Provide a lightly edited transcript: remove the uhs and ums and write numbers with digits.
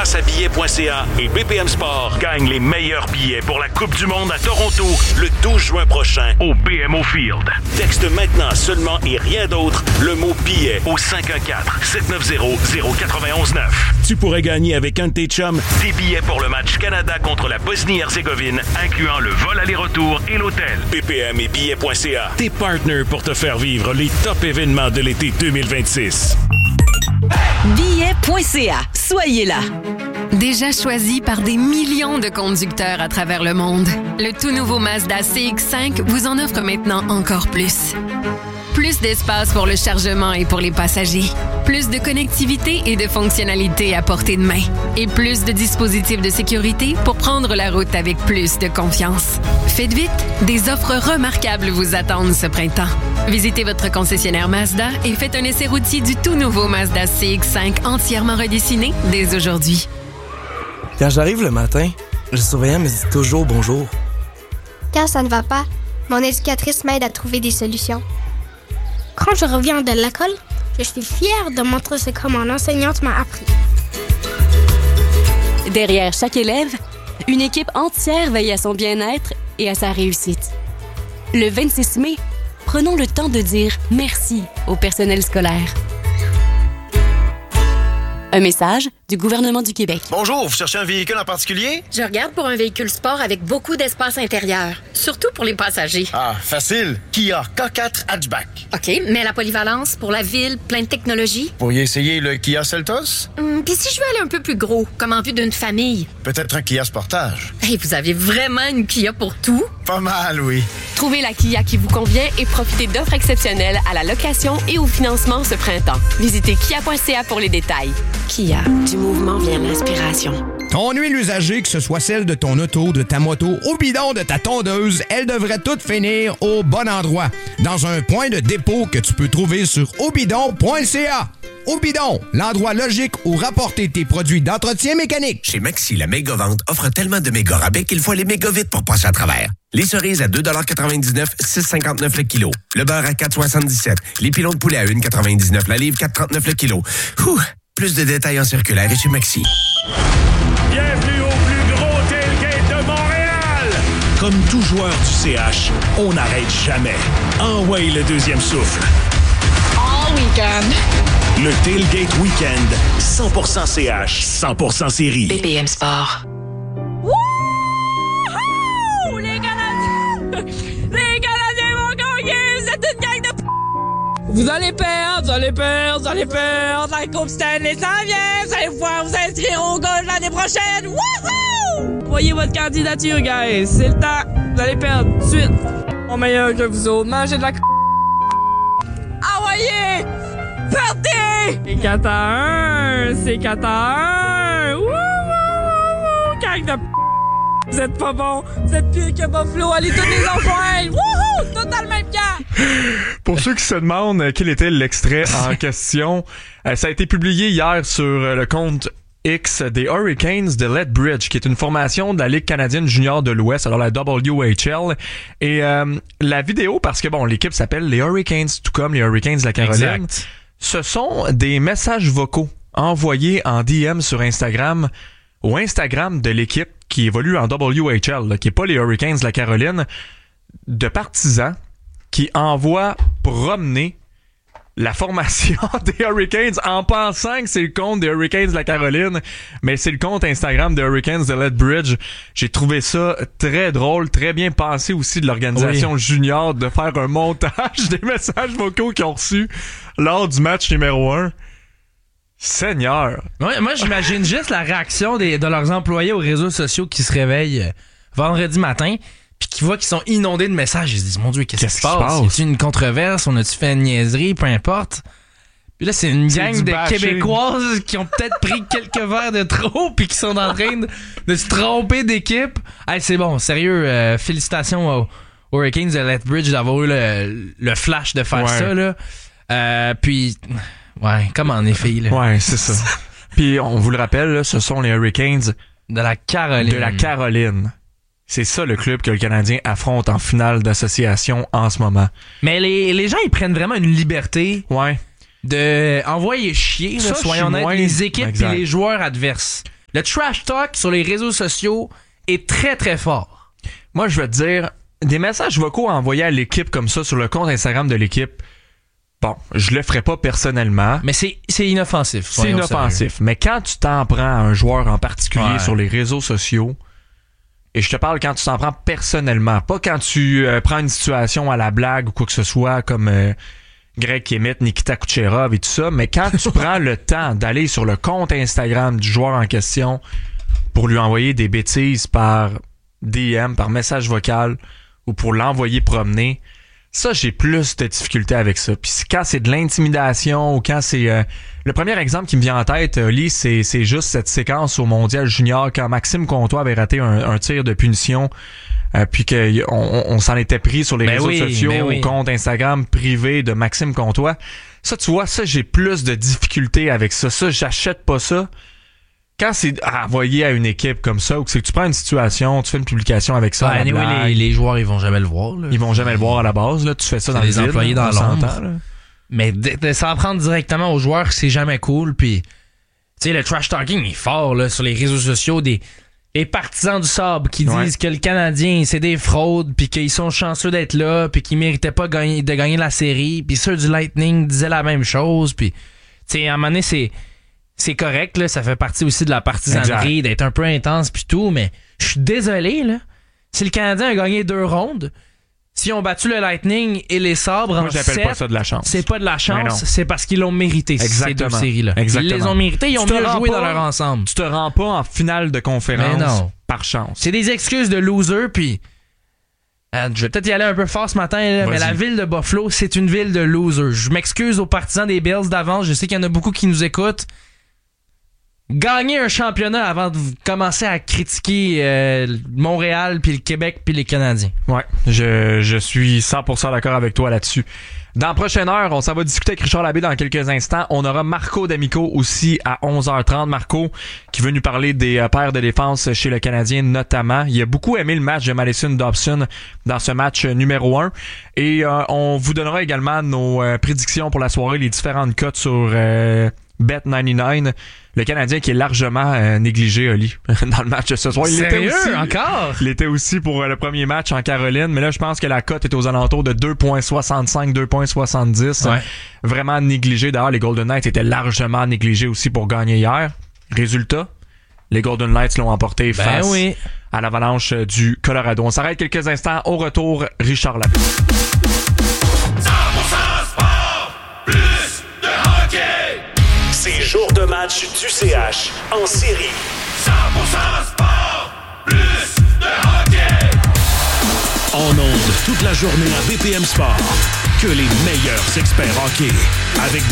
grâce à billets.ca et BPM Sport, gagne les meilleurs billets pour la Coupe du monde à Toronto le 12 juin prochain au BMO Field. Texte maintenant seulement et rien d'autre le mot billet au 514-790-0919. Tu pourrais gagner avec un de tes chums des billets pour le match Canada contre la Bosnie-Herzégovine, incluant le vol aller-retour et l'hôtel. BPM et billets.ca, tes partners pour te faire vivre les top événements de l'été 2026. Billets.ca. Soyez là. Déjà choisi par des millions de conducteurs à travers le monde, le tout nouveau Mazda CX-5 vous en offre maintenant encore plus. Plus d'espace pour le chargement et pour les passagers. Plus de connectivité et de fonctionnalités à portée de main. Et plus de dispositifs de sécurité pour prendre la route avec plus de confiance. Faites vite, des offres remarquables vous attendent ce printemps. Visitez votre concessionnaire Mazda et faites un essai routier du tout nouveau Mazda CX-5 entièrement redessiné dès aujourd'hui. Quand j'arrive le matin, le surveillant me dit toujours bonjour. Quand ça ne va pas, mon éducatrice m'aide à trouver des solutions. Quand je reviens de l'école, je suis fière de montrer ce que mon enseignante m'a appris. Derrière chaque élève, une équipe entière veille à son bien-être et à sa réussite. Le 26 mai, prenons le temps de dire merci au personnel scolaire. Un message du gouvernement du Québec. Bonjour, vous cherchez un véhicule en particulier? Je regarde pour un véhicule sport avec beaucoup d'espace intérieur, surtout pour les passagers. Ah, facile. Kia K4 Hatchback. OK, mais la polyvalence pour la ville, plein de technologie. Vous pourriez essayer le Kia Seltos? Puis si je veux aller un peu plus gros, comme en vue d'une famille? Peut-être un Kia Sportage. Hey, vous avez vraiment une Kia pour tout? Pas mal, oui. Trouvez la Kia qui vous convient et profitez d'offres exceptionnelles à la location et au financement ce printemps. Visitez kia.ca pour les détails. Kia, du mouvement vient l'inspiration. Ton huile usagée, que ce soit celle de ton auto, de ta moto ou bidon de ta tondeuse, elle devrait toutes finir au bon endroit, dans un point de dépôt que tu peux trouver sur obidon.ca. Obidon, l'endroit logique où rapporter tes produits d'entretien mécanique. Chez Maxi, la méga-vente offre tellement de méga rabais qu'il faut aller méga vite pour passer à travers. Les cerises à 2,99 $, 6,59 le kilo. Le beurre à 4,77 $. Les pilons de poulet à 1,99 la livre, 4,39 le kilo. Plus de détails en circulaire et chez Maxi. Bienvenue au plus gros tailgate de Montréal! Comme tout joueur du CH, on n'arrête jamais. Envoyez le deuxième souffle. All weekend. Le Tailgate Weekend, 100% CH, 100% série. BPM Sport. Wouhou! Les Canadiens! Les Canadiens vont gagner! C'est une gang de Vous allez perdre, vous allez perdre, vous allez perdre. La Coupe Stanley s'en vient. Vous allez pouvoir vous inscrire au golf l'année prochaine. Wouhou! Voyez votre candidature, guys. C'est le temps. Vous allez perdre tout de suite. On meilleur que vous autres. Mangez de la Envoyez! Partez! C'est 4 à 1. C'est 4 à 1. Wouh, wouh, wouh, wouh. Gang de Vous êtes pas bon. Vous êtes pire que Buffalo. Allez tous les enjoindre. Wouhou! Tout dans le même camp. Pour ceux qui se demandent quel était l'extrait en question, ça a été publié hier sur le compte X des Hurricanes de Lethbridge, qui est une formation de la Ligue canadienne junior de l'Ouest, alors la WHL. Et la vidéo, parce que bon, l'équipe s'appelle les Hurricanes, tout comme les Hurricanes de la Caroline. Exact. Ce sont des messages vocaux envoyés en DM sur Instagram, au Instagram de l'équipe qui évolue en WHL, là, qui est pas les Hurricanes de la Caroline, de partisans qui envoient promener la formation des Hurricanes en pensant que c'est le compte des Hurricanes de la Caroline, mais c'est le compte Instagram des Hurricanes de Lethbridge. J'ai trouvé ça très drôle, très bien pensé aussi de l'organisation junior de faire un montage des messages vocaux qu'ils ont reçus lors du match numéro 1. Seigneur! Ouais, moi, j'imagine juste la réaction de leurs employés aux réseaux sociaux qui se réveillent vendredi matin puis qui voient qu'ils sont inondés de messages. Ils se disent, mon Dieu, qu'est-ce qui se passe? Y a-t-il une controverse? On a-tu fait une niaiserie? Peu importe. Puis là, c'est une gang de Québécoises qui ont peut-être pris quelques verres de trop puis qui sont en train de se tromper d'équipe. Hey, c'est bon, sérieux, félicitations aux Hurricanes de Lethbridge d'avoir eu le flash de faire ça, là. Puis... ouais, comme en effet, là. Ouais, c'est ça. Puis on vous le rappelle, là, ce sont les Hurricanes de la Caroline. De la Caroline. C'est ça le club que le Canadien affronte en finale d'association en ce moment. Mais les gens, ils prennent vraiment une liberté de envoyer chier, là, soyons honnêtes, les équipes et les joueurs adverses. Le trash talk sur les réseaux sociaux est très, très fort. Moi, je vais te dire, des messages vocaux envoyés à l'équipe comme ça sur le compte Instagram de l'équipe, bon, je le ferai pas personnellement. Mais c'est inoffensif. C'est inoffensif. Sérieux. Mais quand tu t'en prends à un joueur en particulier sur les réseaux sociaux, et je te parle quand tu t'en prends personnellement, pas quand tu prends une situation à la blague ou quoi que ce soit, comme Greg qui imite Nikita Kucherov et tout ça, mais quand tu prends le temps d'aller sur le compte Instagram du joueur en question pour lui envoyer des bêtises par DM, par message vocal ou pour l'envoyer promener, ça, j'ai plus de difficultés avec ça. Puis quand c'est de l'intimidation ou quand c'est... le premier exemple qui me vient en tête, Lee, c'est juste cette séquence au Mondial Junior quand Maxime Comtois avait raté un tir de punition puis qu'on s'en était pris sur les réseaux sociaux au compte Instagram privé de Maxime Comtois. Ça, tu vois, ça, j'ai plus de difficultés avec ça. Ça, j'achète pas ça. Quand c'est envoyé à une équipe comme ça, ou que c'est que tu prends une situation, tu fais une publication avec ça. Les joueurs, ils vont jamais le voir. Là. Ils vont jamais le voir à la base. Là. Tu fais ça dans les employés dans l'ombre. Mais de s'en prendre directement aux joueurs, c'est jamais cool. Puis, tu sais, le trash talking est fort là, sur les réseaux sociaux. Des partisans du Sabre qui disent que le Canadien, c'est des fraudes, puis qu'ils sont chanceux d'être là, puis qu'ils méritaient pas de gagner la série. Puis ceux du Lightning disaient la même chose. Puis, tu sais, à un moment donné, c'est correct, là, ça fait partie aussi de la partisanerie, d'être un peu intense pis tout, mais je suis désolé, là. Si le Canadien a gagné 2 rondes, s'ils ont battu le Lightning et les Sabres en 7, j'appelle pas ça de la chance. C'est pas de la chance, c'est parce qu'ils l'ont mérité, ces 2 séries-là. Exactement. Ils les ont mérités, ils ont mieux joué dans leur ensemble. Tu te rends pas en finale de conférence par chance. C'est des excuses de loser, puis je vais peut-être y aller un peu fort ce matin, là, mais la ville de Buffalo, c'est une ville de losers. Je m'excuse aux partisans des Bills d'avance, je sais qu'il y en a beaucoup qui nous écoutent. Gagner un championnat avant de commencer à critiquer Montréal, puis le Québec, puis les Canadiens. Ouais, je suis 100% d'accord avec toi là-dessus. Dans la prochaine heure, on s'en va discuter avec Richard Labbé dans quelques instants. On aura Marco D'Amico aussi à 11h30. Marco qui veut nous parler des paires de défense chez le Canadien notamment. Il a beaucoup aimé le match de Madison Dobson dans ce match numéro 1. Et on vous donnera également nos prédictions pour la soirée, les différentes cotes sur Bet99. Le Canadien qui est largement négligé, Oli, dans le match de ce soir. Sérieux? Encore? Il était aussi pour le premier match en Caroline, mais là, je pense que la cote est aux alentours de 2,65, 2,70. Ouais. Vraiment négligé. D'ailleurs, les Golden Knights étaient largement négligés aussi pour gagner hier. Résultat, les Golden Knights l'ont emporté face à l'Avalanche du Colorado. On s'arrête quelques instants. Au retour, Richard Labbé. 100% sport, plus de hockey. C'est jour de match du CH en série. 100% sport, plus de hockey. En ondes toute la journée à BPM Sport. Que les meilleurs experts hockey. Avec